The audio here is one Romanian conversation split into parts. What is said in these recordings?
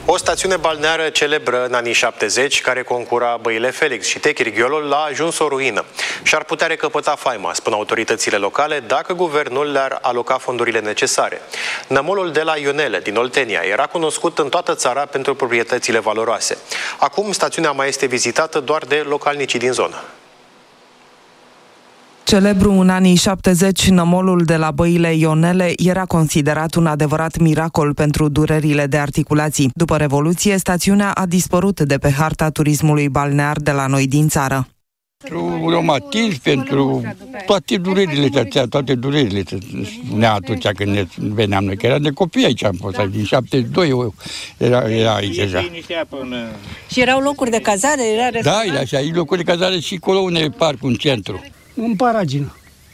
O stațiune balneară celebră în anii 70, care concura Băile Felix și Techirghiolul, a ajuns o ruină și ar putea recăpăta faima, spun autoritățile locale, dacă guvernul le-ar aloca fondurile necesare. Nămolul de la Ionele, din Oltenia, era cunoscut în toată țara pentru proprietățile valoroase. Acum, stațiunea mai este vizitată doar de localnicii din zonă. Celebru în anii 70, nămolul de la Băile Ionele era considerat un adevărat miracol pentru durerile de articulații. După Revoluție, stațiunea a dispărut de pe harta turismului balnear de la noi din țară. Pentru reumatism, pentru toate durerile spunea atunci când ne veneam noi, că era de copii aici am fost, din 72 era aici deja. Și erau locuri de cazare? Da, era așa, locuri de cazare și acolo unde e parcul, în centru. În Paragină.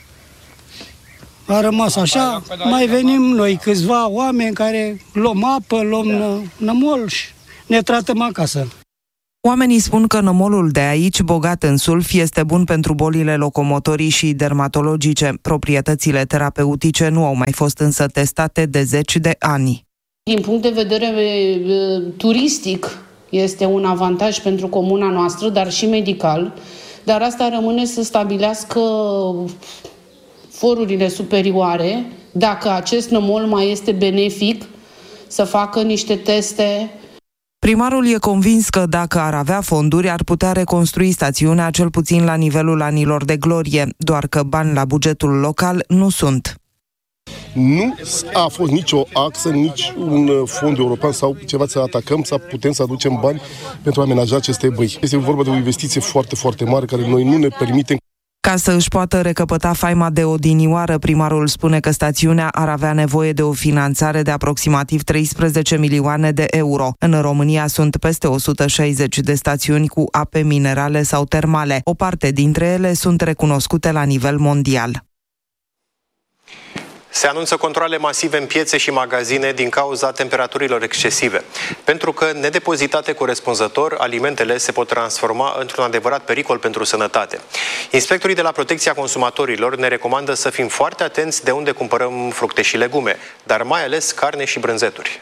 A rămas așa, mai venim noi câțiva oameni care luăm apă, luăm nămol și ne tratăm acasă. Oamenii spun că nămolul de aici, bogat în sulf, este bun pentru bolile locomotorii și dermatologice. Proprietățile terapeutice nu au mai fost însă testate de 10 de ani. Din punct de vedere turistic, este un avantaj pentru comuna noastră, dar și medical. Dar asta rămâne să stabilească forurile superioare, dacă acest nămol mai este benefic, să facă niște teste. Primarul e convins că dacă ar avea fonduri, ar putea reconstrui stațiunea cel puțin la nivelul anilor de glorie, doar că bani la bugetul local nu sunt. Nu a fost nicio axă, nici un fond european sau ceva să atacăm, să putem să aducem bani pentru a amenaja aceste băi. Este vorba de o investiție foarte, foarte mare care noi nu ne permitem. Ca să își poată recăpăta faima de odinioară, primarul spune că stațiunea ar avea nevoie de o finanțare de aproximativ 13 milioane de euro. În România sunt peste 160 de stațiuni cu ape minerale sau termale. O parte dintre ele sunt recunoscute la nivel mondial. Se anunță controale masive în piețe și magazine din cauza temperaturilor excesive. Pentru că, nedepozitate corespunzător, alimentele se pot transforma într-un adevărat pericol pentru sănătate. Inspectorii de la Protecția Consumatorilor ne recomandă să fim foarte atenți de unde cumpărăm fructe și legume, dar mai ales carne și brânzeturi.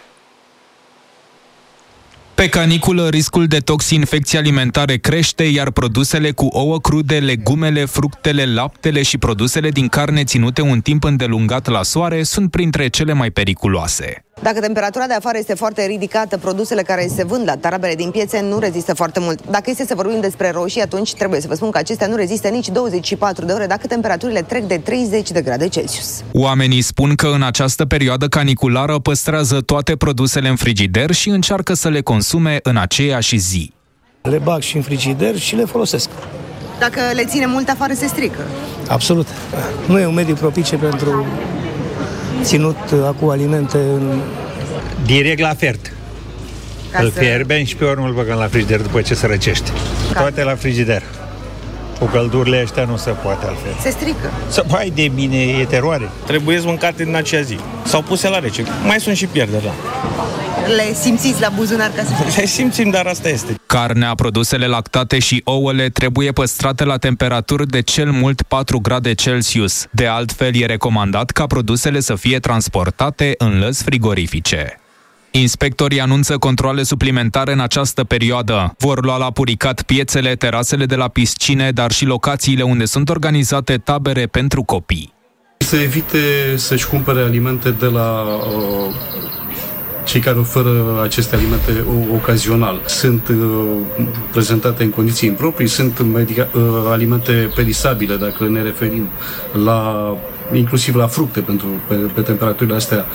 Pe caniculă, riscul de toxinfecții alimentare crește, iar produsele cu ouă crude, legumele, fructele, laptele și produsele din carne ținute un timp îndelungat la soare sunt printre cele mai periculoase. Dacă temperatura de afară este foarte ridicată, produsele care se vând la tarabele din piețe nu rezistă foarte mult. Dacă este să vorbim despre roșii, atunci trebuie să vă spun că acestea nu rezistă nici 24 de ore dacă temperaturile trec de 30 de grade Celsius. Oamenii spun că în această perioadă caniculară păstrează toate produsele în frigider și încearcă să le consume în aceeași zi. Le bag și în frigider și le folosesc. Dacă le ține mult afară, se strică. Absolut. Nu e un mediu propice pentru ținut cu alimente direct la fert. Îl fierbem și pe urmă îl băgăm la frigider după ce se răcește. Toate la frigider. Cu căldurile astea nu se poate altfel. Se strică. Să mai de mine e teroare. Trebuie mâncate din acea zi. Sau puse la rece. Mai sunt și pierderi, da. Le simțiți la buzunar ca să... Le simțim, dar asta este. Carnea, produsele lactate și ouăle trebuie păstrate la temperaturi de cel mult 4 grade Celsius. De altfel, e recomandat ca produsele să fie transportate în lăzi frigorifice. Inspectorii anunță controale suplimentare în această perioadă. Vor lua la puricat piețele, terasele de la piscine, dar și locațiile unde sunt organizate tabere pentru copii. Să evite să-și cumpere alimente de la cei care oferă aceste alimente ocazional. Sunt prezentate în condiții improprii, sunt alimente perisabile, dacă ne referim inclusiv la fructe, pe temperaturile astea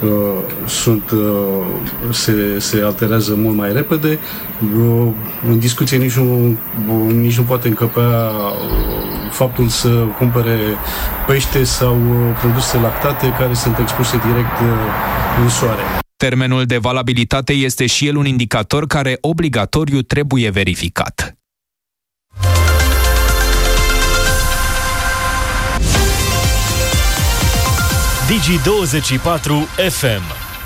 se alterează mult mai repede. În discuție nici nu poate încăpea faptul să cumpere pește sau produse lactate care sunt expuse direct în soare. Termenul de valabilitate este și el un indicator care obligatoriu trebuie verificat. Digi24 FM.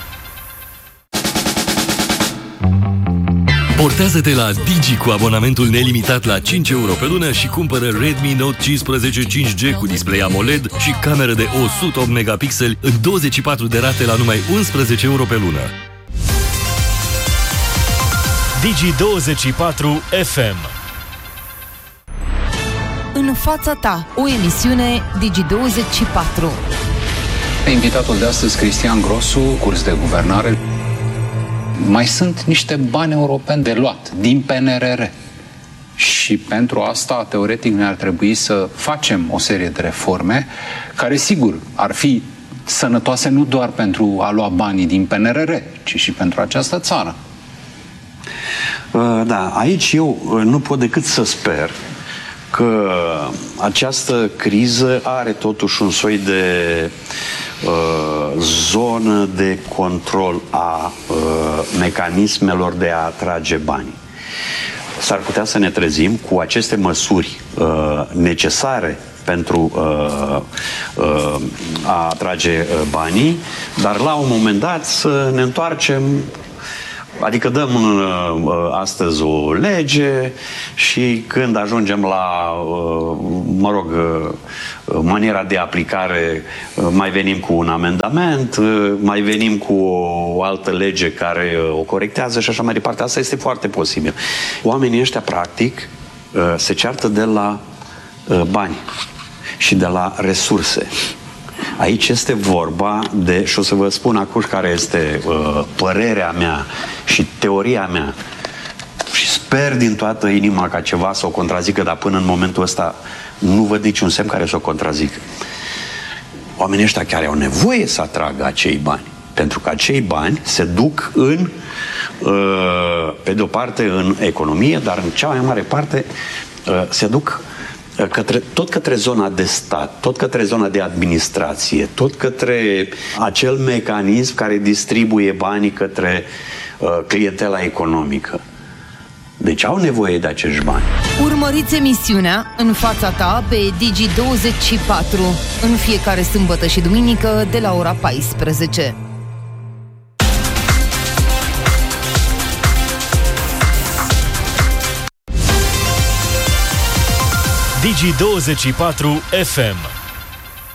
Portează-te la Digi cu abonamentul nelimitat la 5 euro pe lună și cumpără Redmi Note 15 5G cu display AMOLED și cameră de 108 megapixeli în 24 de rate la numai 11 euro pe lună. Digi24 FM. În fața ta, o emisiune Digi24. Invitatul de astăzi, Cristian Grosu, curs de guvernare. Mai sunt niște bani europeni de luat din PNRR. Și pentru asta, teoretic, ne ar trebui să facem o serie de reforme care, sigur, ar fi sănătoase nu doar pentru a lua banii din PNRR, ci și pentru această țară. Da, aici eu nu pot decât să sper că această criză are totuși un soi de zonă de control a mecanismelor de a atrage bani. S-ar putea să ne trezim cu aceste măsuri necesare pentru a atrage banii, dar la un moment dat să ne întoarcem, adică dăm astăzi o lege și când ajungem la, maniera de aplicare, mai venim cu un amendament, mai venim cu o altă lege care o corectează și așa mai departe. Asta este foarte posibil. Oamenii ăștia, practic, se ceartă de la bani și de la resurse. Aici este vorba de, și o să vă spun acum care este părerea mea și teoria mea, și sper din toată inima ca ceva să o contrazică, dar până în momentul ăsta nu văd niciun semn care să o contrazică. Oamenii ăștia chiar au nevoie să atragă acei bani, pentru că acei bani se duc în, pe de o parte în economie, dar în cea mai mare parte se duc tot către zona de stat, tot către zona de administrație, tot către acel mecanism care distribuie banii către clientela economică. Deci au nevoie de acești bani. Urmăriți emisiunea În fața ta pe Digi24 în fiecare sâmbătă și duminică de la ora 14. Digi24 FM.